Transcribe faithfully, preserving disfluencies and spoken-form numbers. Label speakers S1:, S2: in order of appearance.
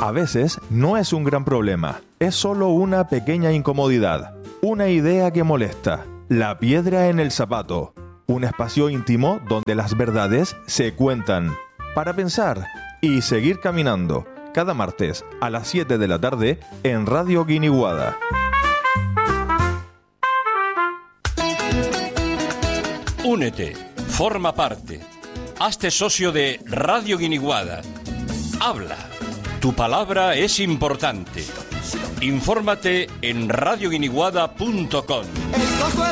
S1: A veces no es un gran problema, es solo una pequeña incomodidad, una idea que molesta, la piedra en el zapato, un espacio íntimo donde las verdades se cuentan, para pensar y seguir caminando, cada martes a las siete de la tarde en Radio Guiniguada.
S2: Únete, forma parte, hazte socio de Radio Guiniguada. Habla, tu palabra es importante. Infórmate en radio guiniguada punto com.